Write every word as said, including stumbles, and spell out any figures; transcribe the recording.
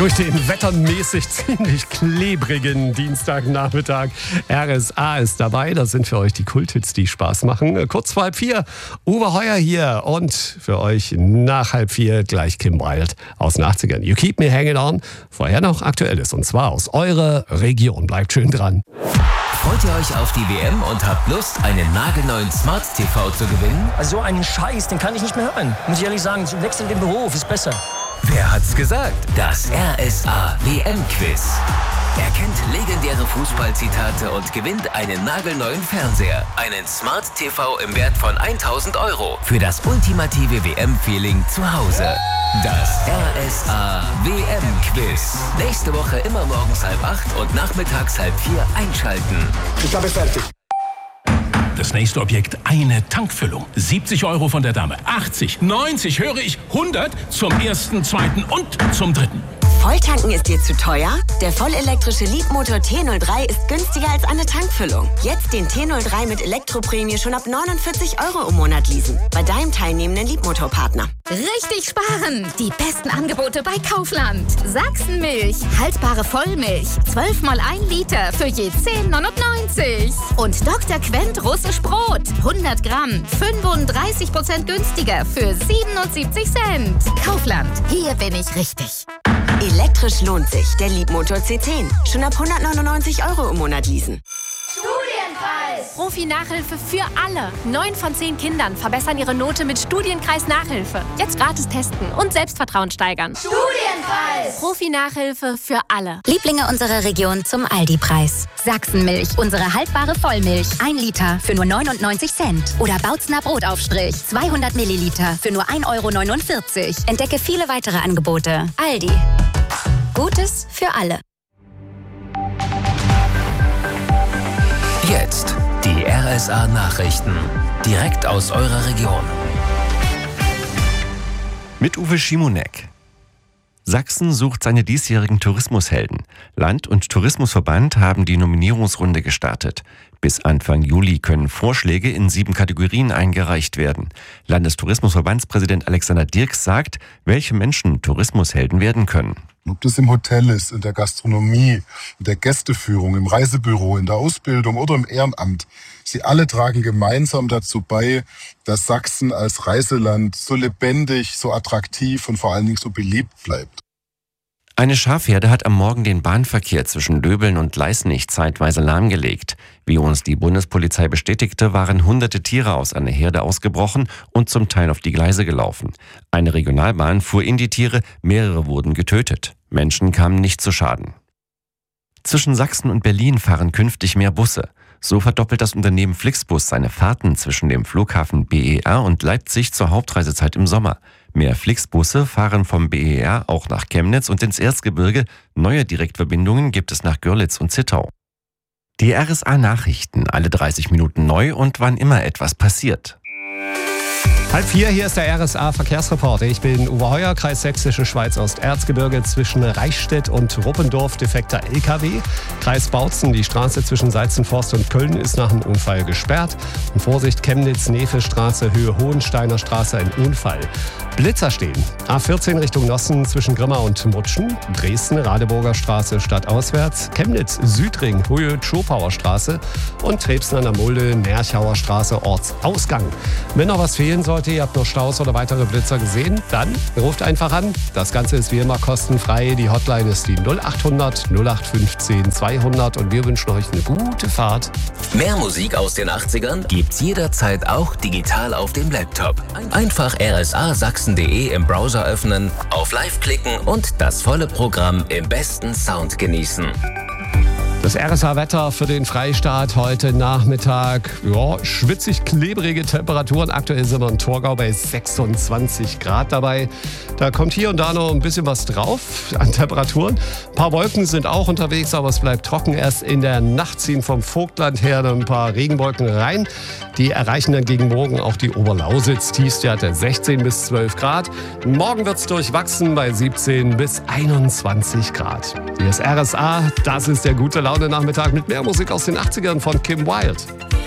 Durch den wettermäßig ziemlich klebrigen Dienstagnachmittag. R S A ist dabei. Das sind für euch die Kulthits, die Spaß machen. Kurz vor halb vier, Uwe Heuer hier. Und für euch nach halb vier gleich Kim Wilde aus den achtzigern. You Keep Me Hanging On. Vorher noch Aktuelles. Und zwar aus eurer Region. Bleibt schön dran. Freut ihr euch auf die W M und habt Lust, einen nagelneuen Smart T V zu gewinnen? Also so einen Scheiß, den kann ich nicht mehr hören. Muss ich ehrlich sagen, wechsel den Beruf, ist besser. Wer hat's gesagt? Das R S A W M-Quiz. Erkennt legendäre Fußballzitate und gewinnt einen nagelneuen Fernseher. Einen Smart T V im Wert von tausend Euro. Für das ultimative W M-Feeling zu Hause. Das R S A W M-Quiz. Nächste Woche immer morgens halb acht und nachmittags halb vier einschalten. Ich habe fertig. Das nächste Objekt, eine Tankfüllung. siebzig Euro von der Dame. achtzig, neunzig, höre ich, hundert zum ersten, zweiten und zum dritten. Volltanken ist dir zu teuer? Der vollelektrische Leapmotor T null drei ist günstiger als eine Tankfüllung. Jetzt den T null drei mit Elektroprämie schon ab neunundvierzig Euro im Monat leasen. Bei deinem teilnehmenden Leapmotor-Partner. Richtig sparen! Die besten Angebote bei Kaufland. Sachsenmilch, haltbare Vollmilch. zwölf mal ein Liter für je zehn neunundneunzig. Und Doktor Quent russisch Brot. hundert Gramm, fünfunddreißig Prozent günstiger für siebenundsiebzig Cent. Kaufland, hier bin ich richtig. Elektrisch lohnt sich. Der Leapmotor C zehn. Schon ab hundertneunundneunzig Euro im Monat leasen. Studienkreis! Profi-Nachhilfe für alle. Neun von zehn Kindern verbessern ihre Note mit Studienkreis-Nachhilfe. Jetzt gratis testen und Selbstvertrauen steigern. Studienkreis! Profi-Nachhilfe für alle. Lieblinge unserer Region zum Aldi-Preis. Sachsenmilch, unsere haltbare Vollmilch. Ein Liter für nur neunundneunzig Cent. Oder Bautzner Brotaufstrich. zweihundert Milliliter für nur ein Euro neunundvierzig. Entdecke viele weitere Angebote. Aldi. Gutes für alle. Jetzt die R S A-Nachrichten. Direkt aus eurer Region. Mit Uwe Schimonek. Sachsen sucht seine diesjährigen Tourismushelden. Land- und Tourismusverband haben die Nominierungsrunde gestartet. Bis Anfang Juli können Vorschläge in sieben Kategorien eingereicht werden. Landestourismusverbandspräsident Alexander Dirks sagt, welche Menschen Tourismushelden werden können. Ob das im Hotel ist, in der Gastronomie, in der Gästeführung, im Reisebüro, in der Ausbildung oder im Ehrenamt. Sie alle tragen gemeinsam dazu bei, dass Sachsen als Reiseland so lebendig, so attraktiv und vor allen Dingen so beliebt bleibt. Eine Schafherde hat am Morgen den Bahnverkehr zwischen Döbeln und Leisnig zeitweise lahmgelegt. Wie uns die Bundespolizei bestätigte, waren hunderte Tiere aus einer Herde ausgebrochen und zum Teil auf die Gleise gelaufen. Eine Regionalbahn fuhr in die Tiere, mehrere wurden getötet. Menschen kamen nicht zu Schaden. Zwischen Sachsen und Berlin fahren künftig mehr Busse. So verdoppelt das Unternehmen Flixbus seine Fahrten zwischen dem Flughafen B E R und Leipzig zur Hauptreisezeit im Sommer. Mehr Flixbusse fahren vom B E R auch nach Chemnitz und ins Erzgebirge. Neue Direktverbindungen gibt es nach Görlitz und Zittau. Die R S A-Nachrichten, alle dreißig Minuten neu und wann immer etwas passiert. Halb vier, hier ist der R S A-Verkehrsreporter. Ich bin Uwe Heuer, Kreis Sächsische Schweiz, Osterzgebirge zwischen Reichstätt und Ruppendorf, defekter L K W. Kreis Bautzen, die Straße zwischen Seizenforst und Köln ist nach dem Unfall gesperrt. Und Vorsicht, Chemnitz-Nefe-Straße, Höhe Hohensteiner Straße, ein Unfall. Blitzer stehen. A vierzehn Richtung Nossen zwischen Grimma und Mutschen. Dresden, Radeburger Straße stadtauswärts. Chemnitz, Südring, Höhe Tschopauer Straße. Und Trebsen an der Mulde, Nerchauer Straße, Ortsausgang. Wenn noch was fehlen sollte, ihr habt noch Staus oder weitere Blitzer gesehen, dann ruft einfach an. Das Ganze ist wie immer kostenfrei. Die Hotline ist die null acht hundert null acht fünfzehn zweihundert und wir wünschen euch eine gute Fahrt. Mehr Musik aus den achtzigern gibt's jederzeit auch digital auf dem Laptop. Einfach R S A Sachsen punkt de im Browser öffnen, auf Live klicken und das volle Programm im besten Sound genießen. Das R S A-Wetter für den Freistaat heute Nachmittag. Ja, schwitzig, klebrige Temperaturen. Aktuell sind wir in Torgau bei sechsundzwanzig Grad dabei. Da kommt hier und da noch ein bisschen was drauf an Temperaturen. Ein paar Wolken sind auch unterwegs, aber es bleibt trocken. Erst in der Nacht ziehen vom Vogtland her ein paar Regenwolken rein. Die erreichen dann gegen morgen auch die Oberlausitz. Tiefstwerte sechzehn bis zwölf Grad. Morgen wird es durchwachsen bei siebzehn bis einundzwanzig Grad. Hier ist R S A. Das ist der gute Laune Nachmittag mit mehr Musik aus den achtzigern von Kim Wilde.